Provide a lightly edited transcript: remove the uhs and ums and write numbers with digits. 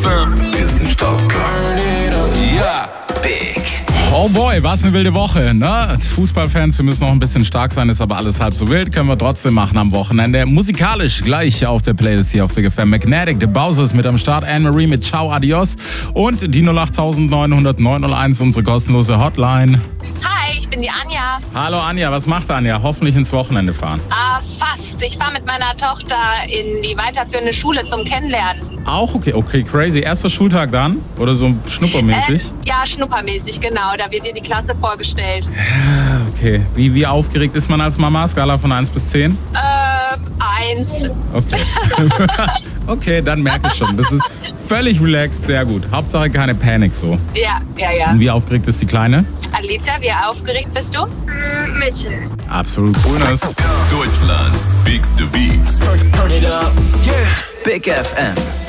FM. Wir sind startklar. Ja, Big. Oh boy, was eine wilde Woche, ne? Fußballfans, wir müssen noch ein bisschen stark sein, ist aber alles halb so wild, können wir trotzdem machen am Wochenende. Musikalisch gleich auf der Playlist hier auf Big FM. Magnetic, The Bowser ist mit am Start, Anne-Marie mit Ciao Adios und die 08900 901, unsere kostenlose Hotline. Hi, ich bin die Anja. Hallo Anja, was macht Anja? Hoffentlich ins Wochenende fahren. Fast. Ich fahre mit meiner Tochter in die weiterführende Schule zum Kennenlernen. Auch okay, crazy. Erster Schultag dann? Oder so schnuppermäßig? Ja, schnuppermäßig, genau. Da wird dir die Klasse vorgestellt. Okay. Wie aufgeregt ist man als Mama? Skala von 1 bis 10? 1. Okay. Okay, dann merke ich schon. Das ist völlig relaxed, sehr gut. Hauptsache keine Panik so. Ja. Und wie aufgeregt ist die Kleine? Alicia, wie aufgeregt bist du? Mittel. Absolut coolness. Deutschlands bigste Beats. Turn it up. Yeah. Big FM.